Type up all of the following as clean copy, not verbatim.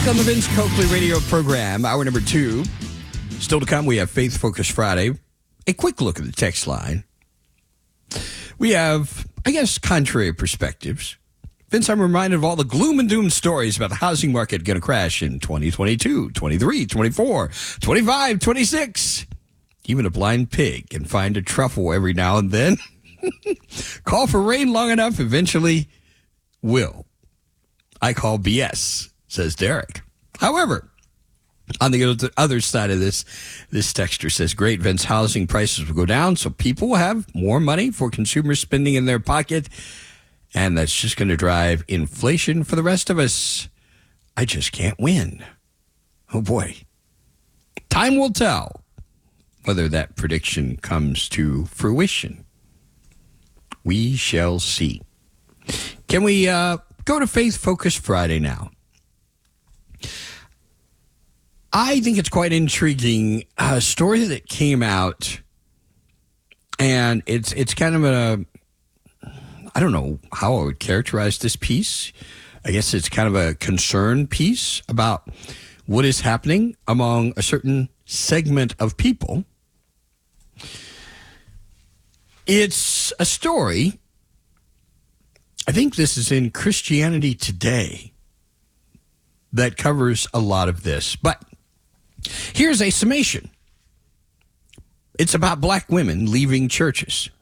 On the Vince Coakley radio program, hour number 2. Still to come, we have Faith Focus Friday. A quick look at the text line. We have, I guess, contrary perspectives. Vince, I'm reminded of all the gloom and doom stories about the housing market going to crash in 2022, 23, 24, 25, 26. Even a blind pig can find a truffle every now and then. Call for rain long enough, eventually will. I call BS. Says Derek. However, on the other side of this texter says, great, Vince, housing prices will go down, so people will have more money for consumer spending in their pocket, and that's just going to drive inflation for the rest of us. I just can't win. Oh, boy. Time will tell whether that prediction comes to fruition. We shall see. Can we go to Faith Focus Friday now? I think it's quite intriguing, a story that came out, and it's kind of I don't know how I would characterize this piece. I guess it's kind of a concern piece about what is happening among a certain segment of people. It's a story, I think this is in Christianity Today, that covers a lot of this, but here's a summation. It's about black women leaving churches.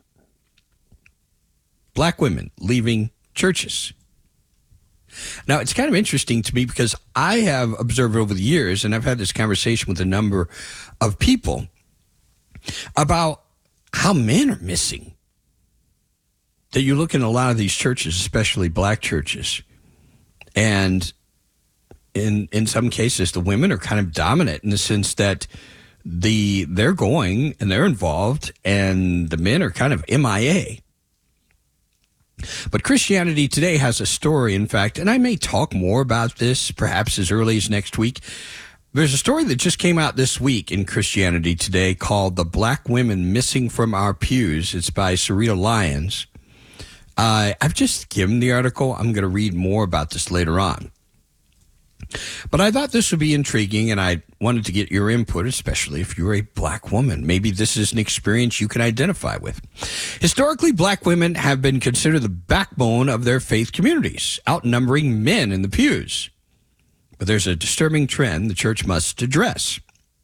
Black women leaving churches. Now, it's kind of interesting to me because I have observed over the years, and I've had this conversation with a number of people about how men are missing. That you look in a lot of these churches, especially black churches, and in some cases, the women are kind of dominant in the sense that they're going and they're involved, and the men are kind of MIA. But Christianity Today has a story, in fact, and I may talk more about this perhaps as early as next week. There's a story that just came out this week in Christianity Today called The Black Women Missing from Our Pews. It's by Sarita Lyons. I've just skimmed the article. I'm going to read more about this later on. But I thought this would be intriguing, and I wanted to get your input, especially if you're a black woman. Maybe this is an experience you can identify with. Historically, black women have been considered the backbone of their faith communities, outnumbering men in the pews. But there's a disturbing trend the church must address.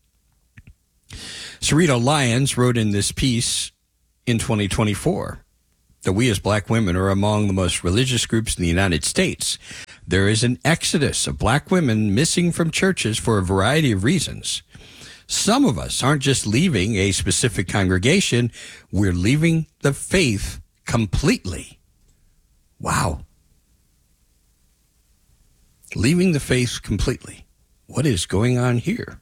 Sarita Lyons wrote in this piece in 2024 that we as black women are among the most religious groups in the United States. There is an exodus of black women missing from churches for a variety of reasons. Some of us aren't just leaving a specific congregation, we're leaving the faith completely. Wow. Leaving the faith completely. What is going on here?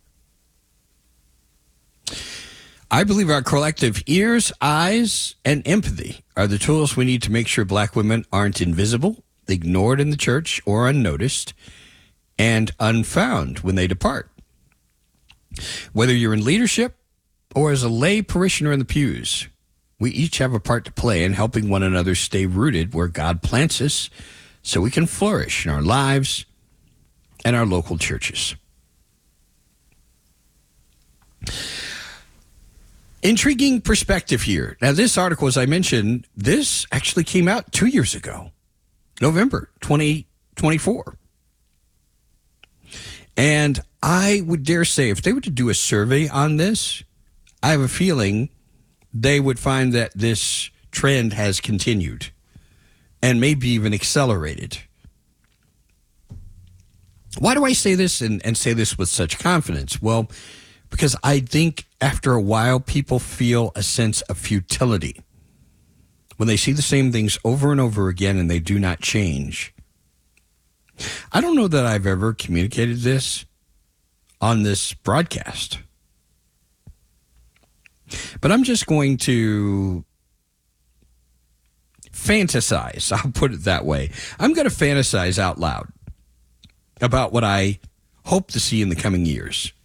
I believe our collective ears, eyes, and empathy are the tools we need to make sure black women aren't invisible, ignored in the church, or unnoticed, and unfound when they depart. Whether you're in leadership or as a lay parishioner in the pews, we each have a part to play in helping one another stay rooted where God plants us so we can flourish in our lives and our local churches. Intriguing perspective here. Now, this article, as I mentioned, this actually came out 2 years ago, November 2024. And I would dare say if they were to do a survey on this, I have a feeling they would find that this trend has continued and maybe even accelerated. Why do I say this and say this with such confidence? Well, because I think after a while, people feel a sense of futility when they see the same things over and over again and they do not change. I don't know that I've ever communicated this on this broadcast, but I'm just going to fantasize. I'll put it that way. I'm going to fantasize out loud about what I hope to see in the coming years.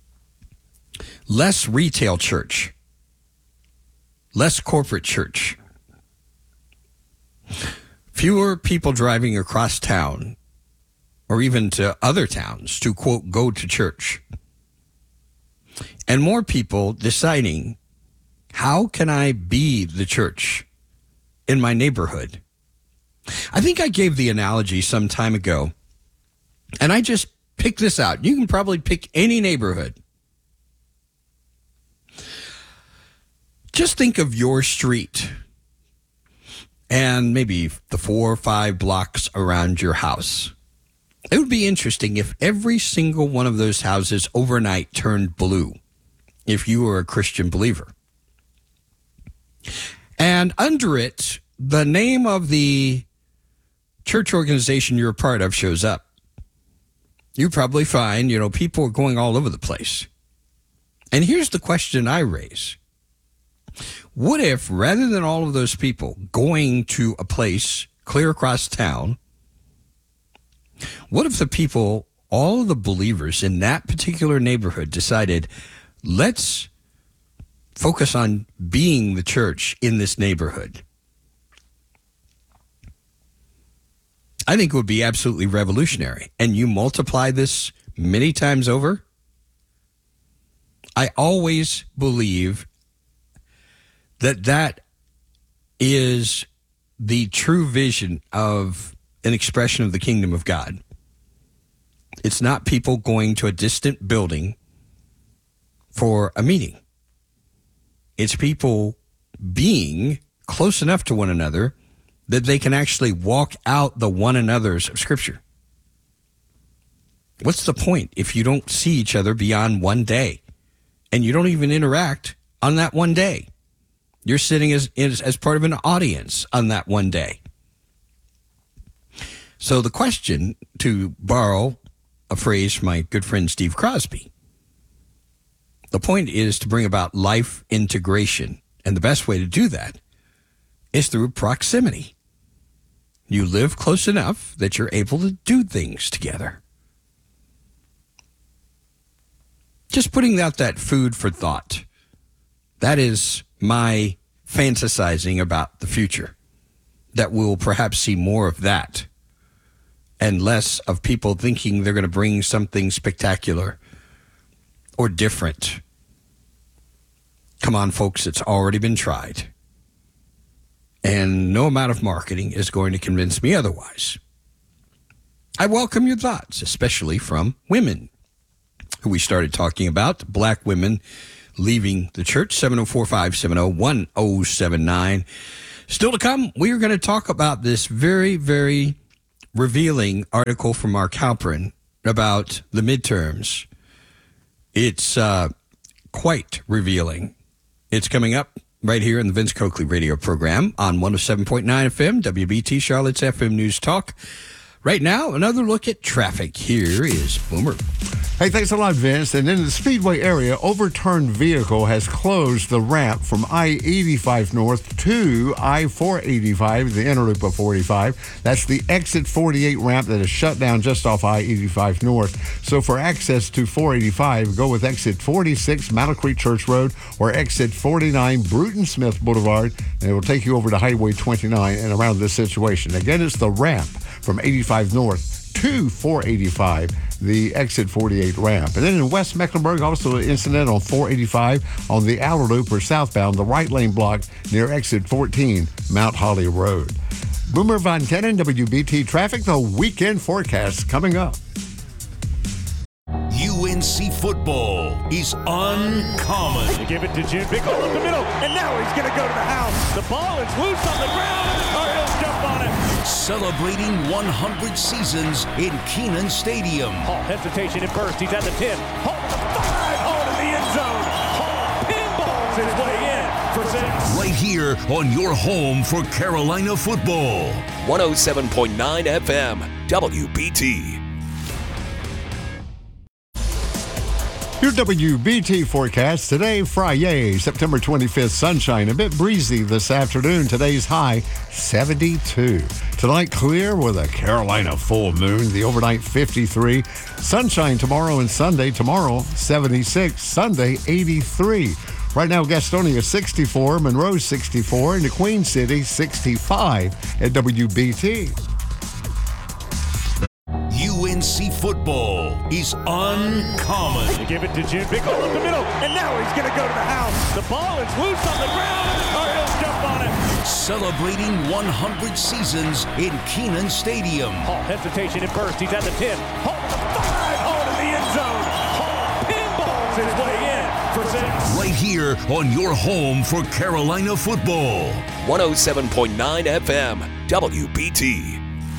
Less retail church, less corporate church, fewer people driving across town or even to other towns to, quote, go to church. And more people deciding, how can I be the church in my neighborhood? I think I gave the analogy some time ago, and I just picked this out. You can probably pick any neighborhood. Just think of your street and maybe the 4 or 5 blocks around your house. It would be interesting if every single one of those houses overnight turned blue, if you were a Christian believer. And under it, the name of the church organization you're a part of shows up. You probably find, people are going all over the place. And here's the question I raise. What if, rather than all of those people going to a place clear across town, what if the people, all of the believers in that particular neighborhood decided, let's focus on being the church in this neighborhood? I think it would be absolutely revolutionary. And you multiply this many times over. I always believe that is the true vision of an expression of the kingdom of God. It's not people going to a distant building for a meeting. It's people being close enough to one another that they can actually walk out the one another's of Scripture. What's the point if you don't see each other beyond one day and you don't even interact on that one day? You're sitting as part of an audience on that one day. So the question, to borrow a phrase from my good friend Steve Crosby, the point is to bring about life integration. And the best way to do that is through proximity. You live close enough that you're able to do things together. Just putting out that food for thought. That is my fantasizing about the future. That we'll perhaps see more of that and less of people thinking they're going to bring something spectacular or different. Come on, folks, it's already been tried. And no amount of marketing is going to convince me otherwise. I welcome your thoughts, especially from women, who we started talking about, black women leaving the church, 704-570-1079. Still to come, we are going to talk about this very, very revealing article from Mark Halperin about the midterms. It's quite revealing. It's coming up right here in the Vince Coakley radio program on 107.9 FM, WBT Charlotte's FM News Talk. Right now, another look at traffic. Here is Boomer. Hey, thanks a lot, Vince. And in the Speedway area, overturned vehicle has closed the ramp from I-85 North to I-485, the inner loop of 45. That's the exit 48 ramp that is shut down just off I-85 North. So for access to 485, go with exit 46, Mattle Creek Church Road, or exit 49, Bruton Smith Boulevard, and it will take you over to Highway 29 and around this situation. Again, it's the ramp from 85 North to 485, the exit 48 ramp. And then in West Mecklenburg, also an incident on 485 on the outer loop or southbound, the right lane blocked near exit 14, Mount Holly Road. Boomer Von Kennen, WBT Traffic, the weekend forecast coming up. UNC football is uncommon. They give it to Jim. Big hole up the middle, and now he's going to go to the house. The ball is loose on the ground, and the Cardinals jump on it. Celebrating 100 seasons in Kenan Stadium. Hall, hesitation at first. He's at the 10. Hall to the 5. Hall to the end zone. Hall pinballs his way in for 6. Right here on your home for Carolina football. 107.9 FM, WBT. Your WBT forecast today, Friday, September 25th, sunshine, a bit breezy this afternoon. Today's high, 72. Tonight, clear with a Carolina full moon, the overnight 53. Sunshine tomorrow and Sunday. Tomorrow, 76. Sunday, 83. Right now, Gastonia 64, Monroe 64, and the Queen City 65 at WBT. UNC football is uncommon. They give it to Jim. Big hole up the middle. And now he's going to go to the house. The ball is loose on the ground. And the Cardinals jump on it. Celebrating 100 seasons in Kenan Stadium. Hall, hesitation at first. He's at the 10. Hall to the 5. Hall in the end zone. Hall pinballs his way in for 6. Right here on your home for Carolina football. 107.9 FM, WBT.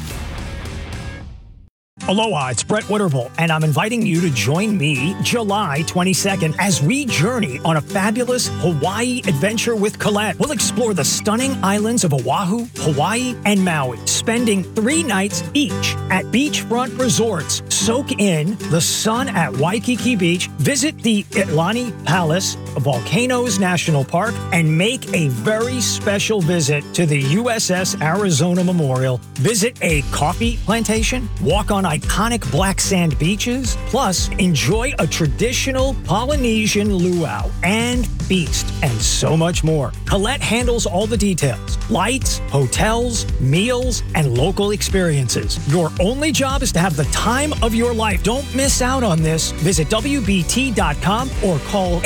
Aloha, it's Brett Witterbull, and I'm inviting you to join me July 22nd as we journey on a fabulous Hawaii adventure with Colette. We'll explore the stunning islands of Oahu, Hawaii, and Maui, spending 3 nights each at beachfront resorts. Soak in the sun at Waikiki Beach, visit the Iolani Palace, Volcanoes National Park, and make a very special visit to the USS Arizona Memorial. Visit a coffee plantation, walk on iconic black sand beaches, plus enjoy a traditional Polynesian luau and feast, and so much more. Colette handles all the details: flights, hotels, meals, and local experiences. Your only job is to have the time of your life. Don't miss out on this. Visit WBT.com or call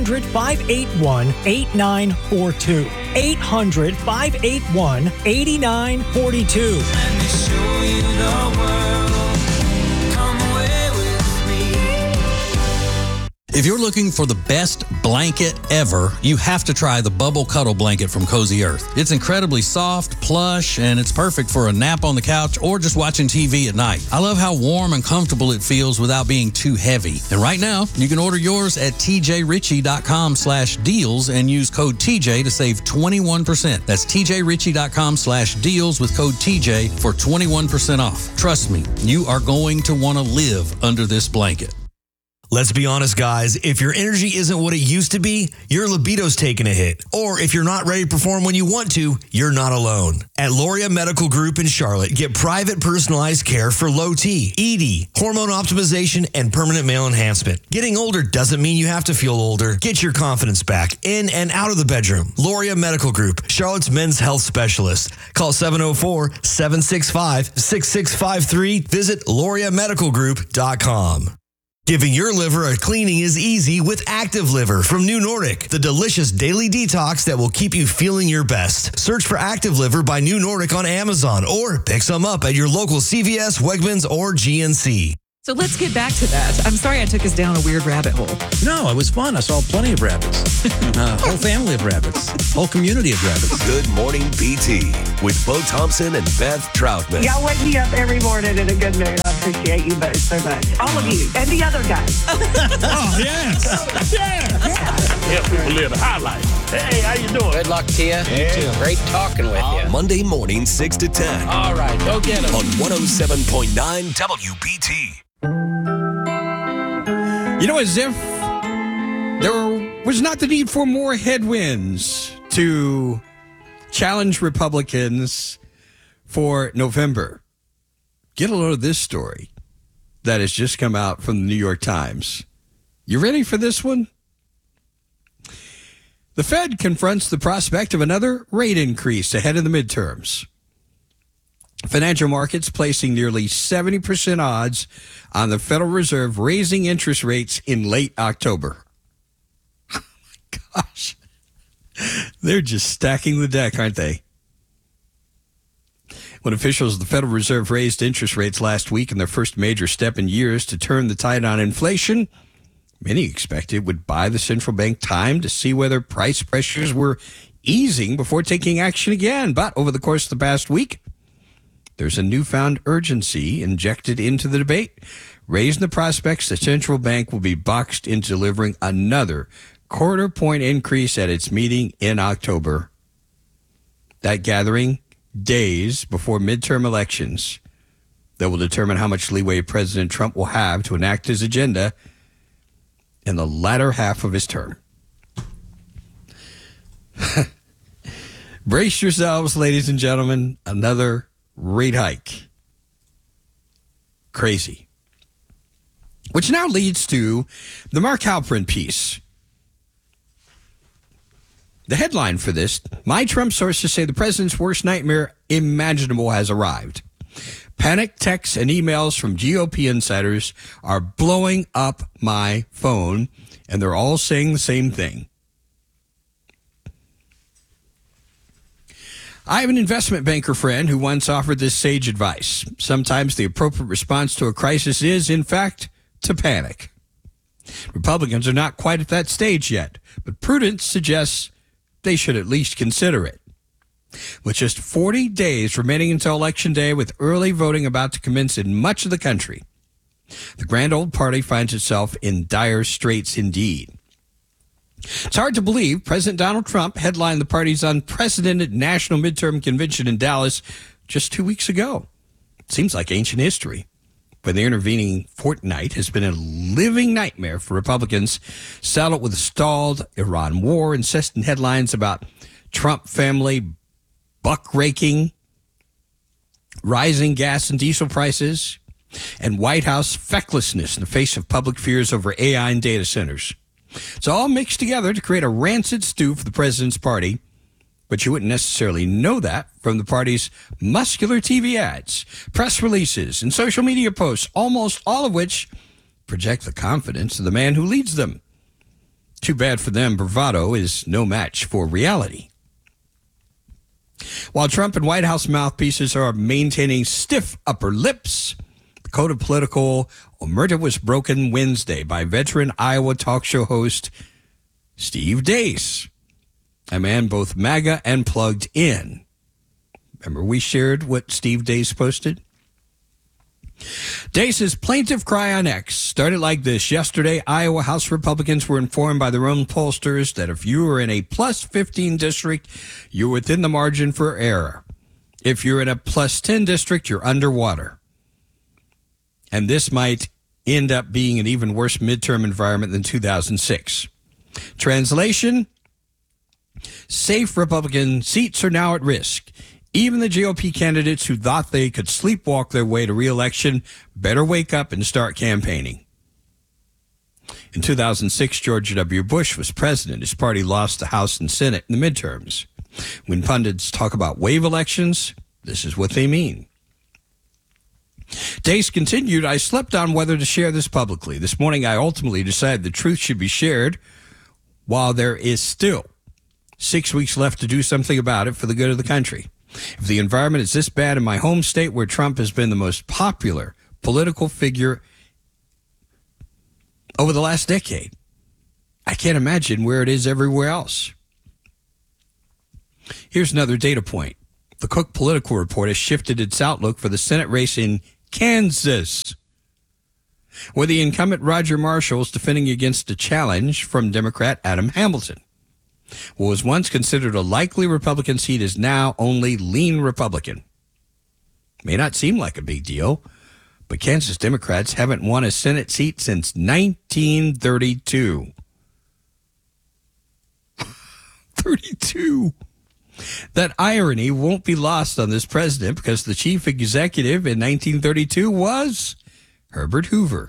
800-581-8942. 800-581-8942. Let me show you the world. Come away with me. If you're looking for the best blanket ever, you have to try the Bubble Cuddle Blanket from Cozy Earth. It's incredibly soft, plush, and it's perfect for a nap on the couch or just watching TV at night. I love how warm and comfortable it feels without being too heavy. And right now, you can order yours at tjritchie.com/deals and use code TJ to save 21%. That's tjritchie.com/deals with code TJ for 21% off. Trust me, you are going to want to live under this blanket. Let's be honest, guys. If your energy isn't what it used to be, your libido's taking a hit. Or if you're not ready to perform when you want to, you're not alone. At Loria Medical Group in Charlotte, get private personalized care for low T, ED, hormone optimization, and permanent male enhancement. Getting older doesn't mean you have to feel older. Get your confidence back in and out of the bedroom. Loria Medical Group, Charlotte's men's health specialist. Call 704-765-6653. Visit LoriaMedicalGroup.com. Giving your liver a cleaning is easy with Active Liver from New Nordic, the delicious daily detox that will keep you feeling your best. Search for Active Liver by New Nordic on Amazon or pick some up at your local CVS, Wegmans, or GNC. So let's get back to that. I'm sorry I took us down a weird rabbit hole. No, it was fun. I saw plenty of rabbits. Whole family of rabbits. Whole community of rabbits. Good Morning BT with Bo Thompson and Beth Troutman. Y'all wake me up every morning in a good mood. I appreciate you both so much. All of you and the other guys. Oh, yes. Yeah. Help people live a high life. Hey, how you doing? Good luck to you. You too. Great talking with you. Monday morning, 6 to 10. All right, go get them. On 107.9 WBT. You know, as if there was not the need for more headwinds to challenge Republicans for November. Get a load of this story that has just come out from the New York Times. You ready for this one? The Fed confronts the prospect of another rate increase ahead of the midterms. Financial markets placing nearly 70% odds on the Federal Reserve raising interest rates in late October. Oh my gosh. They're just stacking the deck, aren't they? When officials of the Federal Reserve raised interest rates last week in their first major step in years to turn the tide on inflation, many expected it would buy the central bank time to see whether price pressures were easing before taking action again. But over the course of the past week, there's a newfound urgency injected into the debate, raising the prospects the central bank will be boxed into delivering another quarter-point increase at its meeting in October. That gathering days before midterm elections that will determine how much leeway President Trump will have to enact his agenda in the latter half of his term. Brace yourselves, ladies and gentlemen, another rate hike. Crazy. Which now leads to the Mark Halperin piece. The headline for this: my Trump sources say the president's worst nightmare imaginable has arrived. Panic texts and emails from GOP insiders are blowing up my phone, and they're all saying the same thing. I have an investment banker friend who once offered this sage advice. Sometimes the appropriate response to a crisis is, in fact, to panic. Republicans are not quite at that stage yet, but prudence suggests they should at least consider it. With just 40 days remaining until Election Day, with early voting about to commence in much of the country, the grand old party finds itself in dire straits indeed. It's hard to believe President Donald Trump headlined the party's unprecedented national midterm convention in Dallas just 2 weeks ago. It seems like ancient history, but the intervening fortnight has been a living nightmare for Republicans, saddled with a stalled Iran war, incessant headlines about Trump family buck-raking, rising gas and diesel prices, and White House fecklessness in the face of public fears over AI and data centers. It's all mixed together to create a rancid stew for the president's party, but you wouldn't necessarily know that from the party's muscular TV ads, press releases, and social media posts, almost all of which project the confidence of the man who leads them. Too bad for them, bravado is no match for reality. While Trump and White House mouthpieces are maintaining stiff upper lips, the code of political omerta was broken Wednesday by veteran Iowa talk show host Steve Deace, a man both MAGA and plugged in. Remember we shared what Steve Deace posted? Deace's plaintive cry on X started like this. Yesterday, Iowa House Republicans were informed by their own pollsters that if you were in a plus 15 district, you're within the margin for error. If you're in a plus 10 district, you're underwater. And this might end up being an even worse midterm environment than 2006. Translation: safe Republican seats are now at risk. Even the GOP candidates who thought they could sleepwalk their way to re-election better wake up and start campaigning. In 2006, George W. Bush was president. His party lost the House and Senate in the midterms. When pundits talk about wave elections, this is what they mean. Deace continued, I slept on whether to share this publicly. This morning, I ultimately decided the truth should be shared while there is still 6 weeks left to do something about it for the good of the country. If the environment is this bad in my home state where Trump has been the most popular political figure over the last decade, I can't imagine where it is everywhere else. Here's another data point. The Cook Political Report has shifted its outlook for the Senate race in Kansas, where the incumbent Roger Marshall is defending against a challenge from Democrat Adam Hamilton. What was once considered a likely Republican seat is now only lean Republican. May not seem like a big deal, but Kansas Democrats haven't won a Senate seat since 1932. 32. That irony won't be lost on this president because the chief executive in 1932 was Herbert Hoover.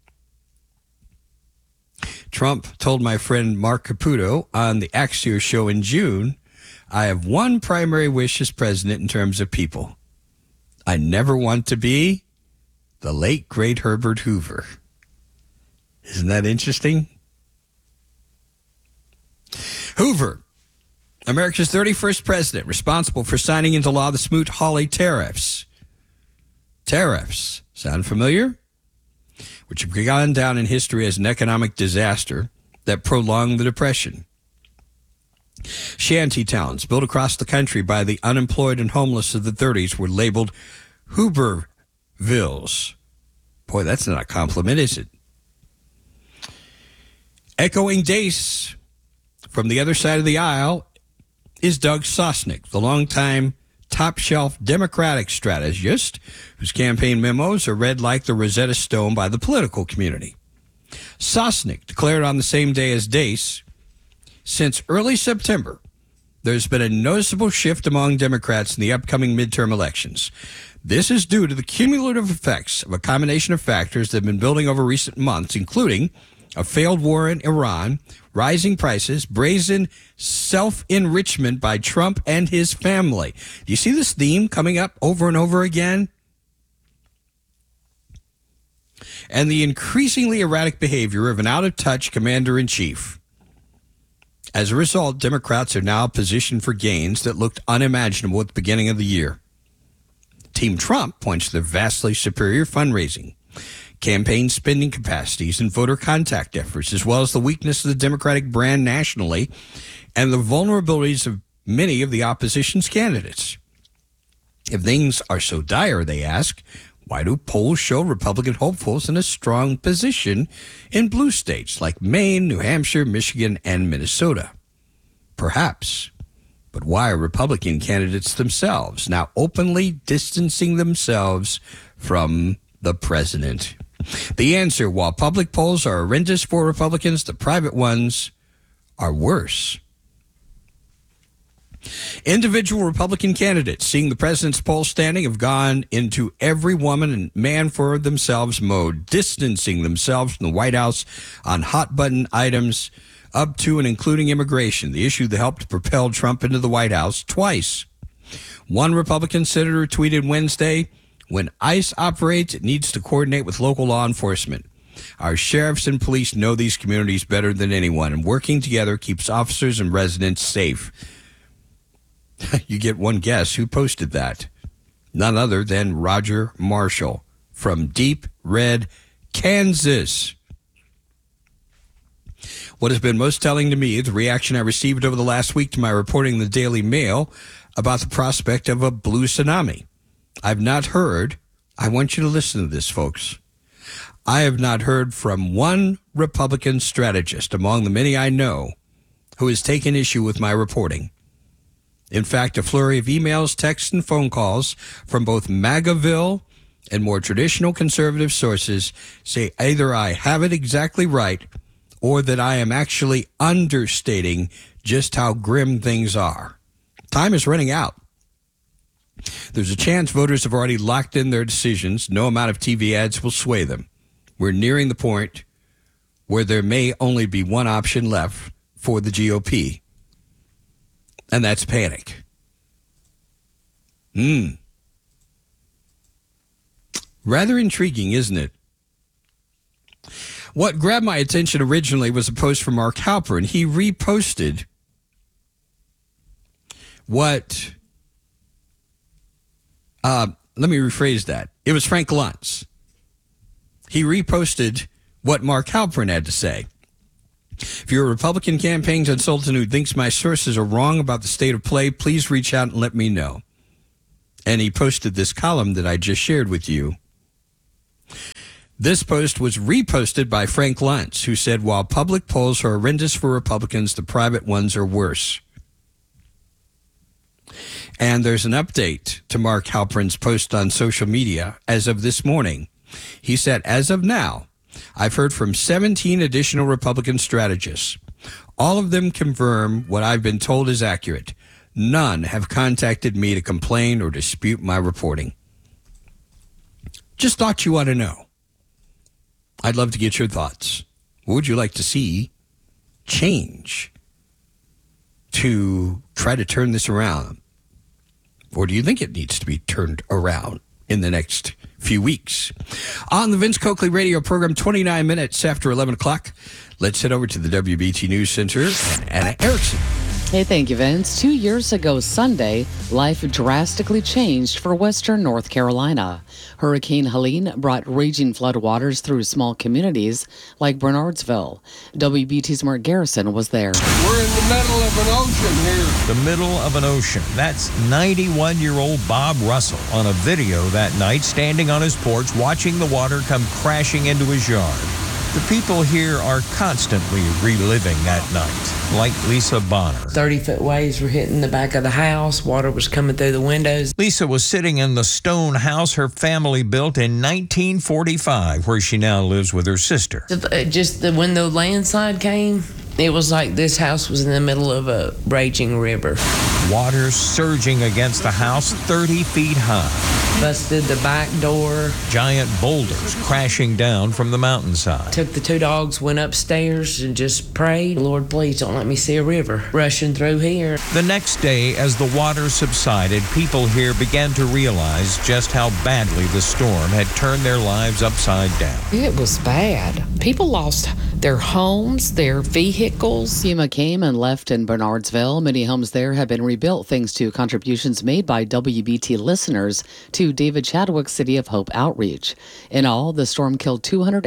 Trump told my friend Mark Caputo on the Axios show in June, I have one primary wish as president in terms of people. I never want to be the late, great Herbert Hoover. Isn't that interesting? Hoover, America's 31st president, responsible for signing into law the Smoot-Hawley tariffs. Tariffs, sound familiar? Which have gone down in history as an economic disaster that prolonged the Depression. Shanty towns built across the country by the unemployed and homeless of the 30s were labeled Hoovervilles. Boy, that's not a compliment, is it? Echoing Deace from the other side of the aisle is Doug Sosnick, the longtime top-shelf Democratic strategist whose campaign memos are read like the Rosetta Stone by the political community. Sosnick declared on the same day as Deace, since early September, there's been a noticeable shift among Democrats in the upcoming midterm elections. This is due to the cumulative effects of a combination of factors that have been building over recent months, including a failed war in Iran, rising prices, brazen self-enrichment by Trump and his family. Do you see this theme coming up over and over again? and the increasingly erratic behavior of an out-of-touch commander-in-chief. As a result, Democrats are now positioned for gains that looked unimaginable at the beginning of the year. Team Trump points to their vastly superior fundraising, campaign spending capacities, and voter contact efforts, as well as the weakness of the Democratic brand nationally and the vulnerabilities of many of the opposition's candidates. If things are so dire, they ask, why do polls show Republican hopefuls in a strong position in blue states like Maine, New Hampshire, Michigan, and Minnesota? Perhaps. But why are Republican candidates themselves now openly distancing themselves from the president? The answer, while public polls are horrendous for Republicans, the private ones are worse. Individual Republican candidates seeing the president's poll standing have gone into every woman and man for themselves mode, distancing themselves from the White House on hot-button items up to and including immigration, the issue that helped propel Trump into the White House twice. One Republican senator tweeted Wednesday, when ICE operates, it needs to coordinate with local law enforcement. Our sheriffs and police know these communities better than anyone, and working together keeps officers and residents safe. You get one guess who posted that. None other than Roger Marshall from Deep Red, Kansas. What has been most telling to me is the reaction I received over the last week to my reporting in the Daily Mail about the prospect of a blue tsunami. I've not heard, I want you to listen to this, folks. I have not heard from one Republican strategist among the many I know who has taken issue with my reporting. In fact, a flurry of emails, texts, and phone calls from both MAGAville and more traditional conservative sources say either I have it exactly right or that I am actually understating just how grim things are. Time is running out. There's a chance voters have already locked in their decisions. No amount of TV ads will sway them. We're nearing the point where there may only be one option left for the GOP. And that's panic. Rather intriguing, isn't it? What grabbed my attention originally was a post from Mark Halperin. He reposted what... let me rephrase that. It was Frank Luntz. He reposted what Mark Halperin had to say. If you're a Republican campaign consultant who thinks my sources are wrong about the state of play, please reach out and let me know. And he posted this column that I just shared with you. This post was reposted by Frank Luntz, who said, while public polls are horrendous for Republicans, the private ones are worse. And there's an update to Mark Halperin's post on social media as of this morning. He said, as of now, I've heard from 17 additional Republican strategists. All of them confirm what I've been told is accurate. None have contacted me to complain or dispute my reporting. Just thought you ought to know. I'd love to get your thoughts. What would you like to see change to try to turn this around? Or do you think it needs to be turned around in the next few weeks? On the Vince Coakley radio program, 29 minutes after 11 o'clock, let's head over to the WBT News Center and Anna Erickson. Hey, thank you, Vince. 2 years ago Sunday, life drastically changed for western North Carolina. Hurricane Helene brought raging floodwaters through small communities like Bernardsville. WBT's Mark Garrison was there. We're in the middle of an ocean here. The middle of an ocean. That's 91-year-old Bob Russell on a video that night standing on his porch watching the water come crashing into his yard. The people here are constantly reliving that night, like Lisa Bonner. 30-foot waves were hitting the back of the house. Water was coming through the windows. Lisa was sitting in the stone house her family built in 1945, where she now lives with her sister. Just when the landslide came, It was like this house was in the middle of a raging river. Water surging against the house 30 feet high. Busted the back door. Giant boulders crashing down from the mountainside. Took the 2 dogs, went upstairs and just prayed, Lord, please don't let me see a river rushing through here. The next day, as the water subsided, people here began to realize just how badly the storm had turned their lives upside down. It was bad. People lost their homes, their vehicles. FEMA came and left in Bernardsville. Many homes there have been rebuilt thanks to contributions made by WBT listeners to David Chadwick's City of Hope outreach. In all, the storm killed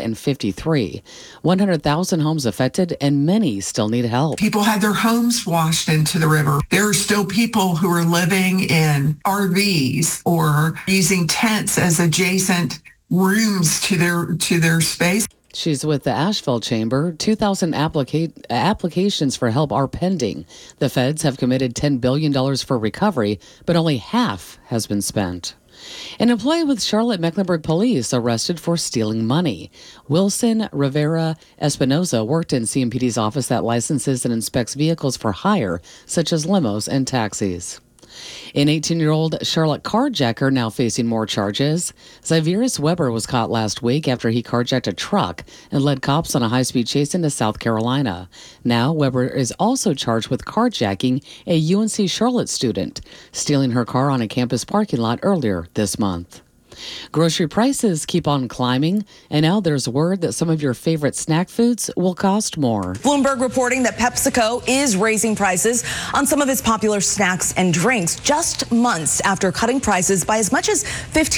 253, 100,000 homes affected, and many still need help. People had their homes washed into the river. There are still people who are living in RVs or using tents as adjacent rooms to their space. She's with the Asheville Chamber. 2,000 applications for help are pending. The feds have committed $10 billion for recovery, but only half has been spent. An employee with Charlotte Mecklenburg Police arrested for stealing money. Wilson Rivera Espinoza worked in CMPD's office that licenses and inspects vehicles for hire, such as limos and taxis. An 18-year-old Charlotte carjacker now facing more charges. Xavierus Weber was caught last week after he carjacked a truck and led cops on a high-speed chase into South Carolina. Now, Weber is also charged with carjacking a UNC Charlotte student, stealing her car on a campus parking lot earlier this month. Grocery prices keep on climbing, and now there's word that some of your favorite snack foods will cost more. Bloomberg reporting that PepsiCo is raising prices on some of its popular snacks and drinks just months after cutting prices by as much as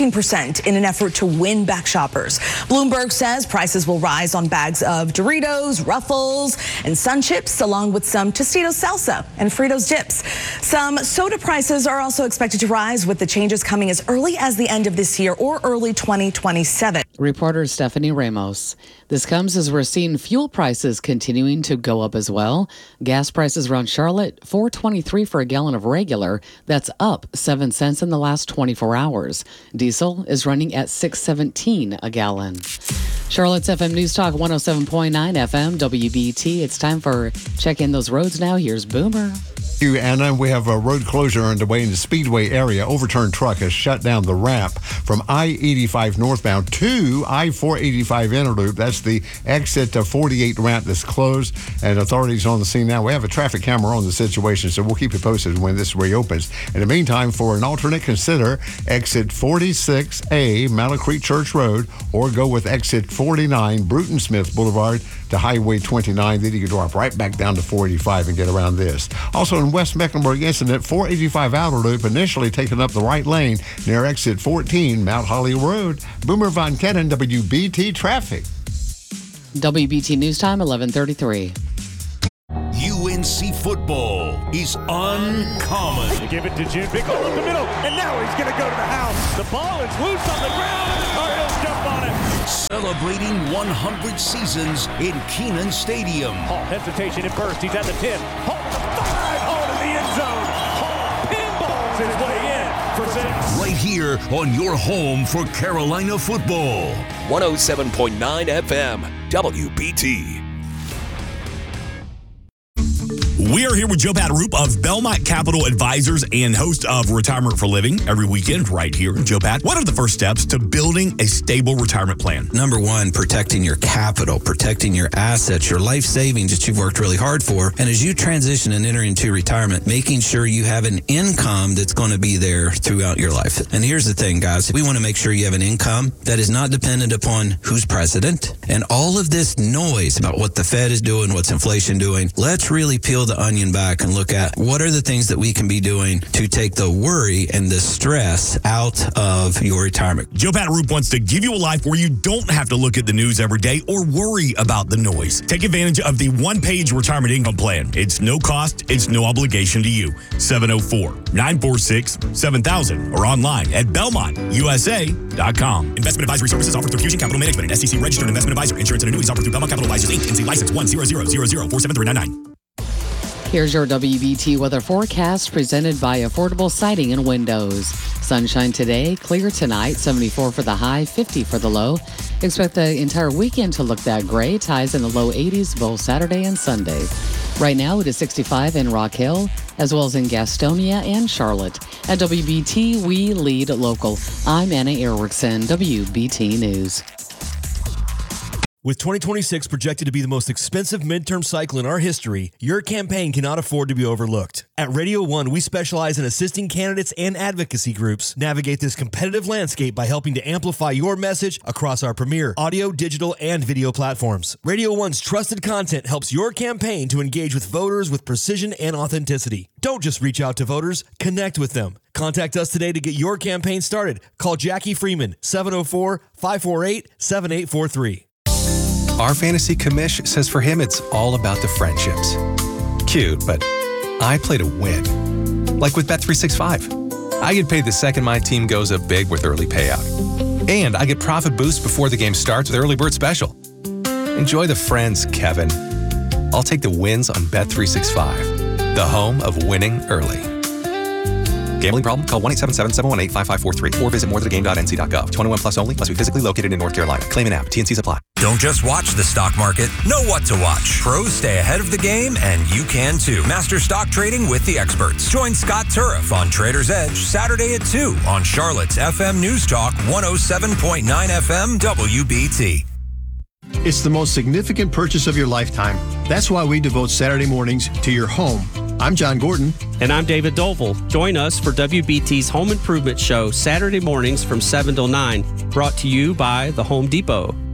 15% in an effort to win back shoppers. Bloomberg says prices will rise on bags of Doritos, Ruffles, and Sun Chips, along with some Tostitos salsa and Fritos dips. Some soda prices are also expected to rise, with the changes coming as early as the end of this year or early 2027. Reporter Stephanie Ramos. This comes as we're seeing fuel prices continuing to go up as well. Gas prices around Charlotte, $4.23 for a gallon of regular. That's up 7 cents in the last 24 hours. Diesel is running at $6.17 a gallon. Charlotte's FM News Talk 107.9 FM WBT. It's time for check in those roads now. Here's Boomer. Thank you, Anna. We have a road closure underway in the Speedway area. Overturned truck has shut down the ramp from I-85 northbound to I-485 inner loop. That's the exit to 48 ramp that's closed, and authorities on the scene now. We have a traffic camera on the situation, so we'll keep you posted when this reopens. In the meantime, for an alternate, consider exit 46A, Mallet Creek Church Road, or go with exit 49, Bruton Smith Boulevard to Highway 29. Then you can drop right back down to 485 and get around this. Also in West Mecklenburg incident, 485 outer loop initially taken up the right lane near exit 14, Mount Holly Road. Boomer Von Kennen, WBT Traffic. WBT News Time, 11:33. UNC football is uncommon. They give it to Jim. Big hole up the middle, and now he's going to go to the house. The ball is loose on the ground, and the Cardinals jump on it. Celebrating 100 seasons in Kenan Stadium. Hall hesitation at first. He's at the 10. Hall to the 5. Hall in the end zone. Hall pinballs his way in for 6. Right here on your home for Carolina football. 107.9 FM WBT. We are here with Joe Pat-Roop of Belmont Capital Advisors and host of Retirement for Living every weekend right here. Joe Pat, what are the first steps to building a stable retirement plan? Number one, protecting your capital, protecting your assets, your life savings that you've worked really hard for. And as you transition and enter into retirement, making sure you have an income that's going to be there throughout your life. And here's the thing, guys. We want to make sure you have an income that is not dependent upon who's president and all of this noise about what the Fed is doing, what's inflation doing. Let's really peel the onion back and look at what are the things that we can be doing to take the worry and the stress out of your retirement. Joe Pat-Roop wants to give you a life where you don't have to look at the news every day or worry about the noise. Take advantage of the one-page retirement income plan. It's no cost, it's no obligation to you. 704-946-7000 or online at BelmontUSA.com. Investment advisory services offered through Fusion Capital Management, an SEC registered investment advisor. Insurance and annuities offered through Belmont Capital Advisors, Inc., NC license 10000473399. Here's your WBT weather forecast presented by Affordable Siding and Windows. Sunshine today, clear tonight, 74 for the high, 50 for the low. Expect the entire weekend to look that great. Highs in the low 80s both Saturday and Sunday. Right now it is 65 in Rock Hill, as well as in Gastonia and Charlotte. At WBT, we lead local. I'm Anna Erickson, WBT News. With 2026 projected to be the most expensive midterm cycle in our history, your campaign cannot afford to be overlooked. At Radio 1, we specialize in assisting candidates and advocacy groups navigate this competitive landscape by helping to amplify your message across our premier audio, digital, and video platforms. Radio 1's trusted content helps your campaign to engage with voters with precision and authenticity. Don't just reach out to voters, connect with them. Contact us today to get your campaign started. Call Jackie Freeman, 704-548-7843. Our fantasy commish says for him it's all about the friendships. Cute, but I play to win. Like with Bet365. I get paid the second my team goes up big with early payout. And I get profit boost before the game starts with Early Bird Special. Enjoy the friends, Kevin. I'll take the wins on Bet365, the home of winning early. Gambling problem? Call 1-877-718-5543 or visit morethanagame.nc.gov. 21 plus only. Must be physically located in North Carolina. Claim an app. T&Cs apply. Don't just watch the stock market. Know what to watch. Pros stay ahead of the game, and you can too. Master stock trading with the experts. Join Scott Turriff on Trader's Edge Saturday at 2 on Charlotte's FM News Talk 107.9 FM WBT. It's the most significant purchase of your lifetime. That's why we devote Saturday mornings to your home. I'm John Gordon. And I'm David Dovell. Join us for WBT's Home Improvement Show Saturday mornings from 7 till 9, brought to you by the Home Depot.